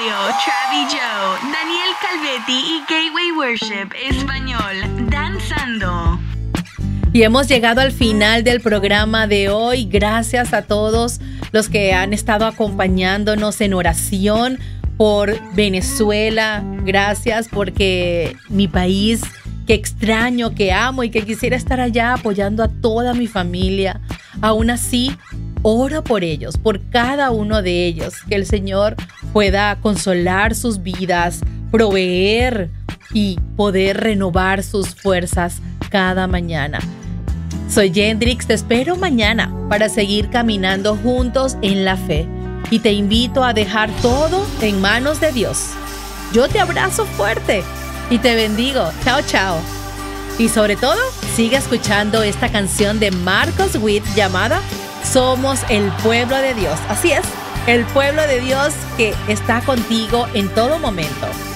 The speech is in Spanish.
Mario, Travi Joe, Daniel Calvetti y Gateway Worship Español, danzando. Y hemos llegado al final del programa de hoy. Gracias a todos los que han estado acompañándonos en oración por Venezuela. Gracias porque mi país, que extraño, que amo y que quisiera estar allá apoyando a toda mi familia. Aún así, oro por ellos, por cada uno de ellos, que el Señor pueda consolar sus vidas, proveer y poder renovar sus fuerzas cada mañana. Soy Yendrix, te espero mañana para seguir caminando juntos en la fe y te invito a dejar todo en manos de Dios. Yo te abrazo fuerte y te bendigo. Chao, chao. Y sobre todo, sigue escuchando esta canción de Marcos Witt llamada Somos el pueblo de Dios. Así es, el pueblo de Dios que está contigo en todo momento.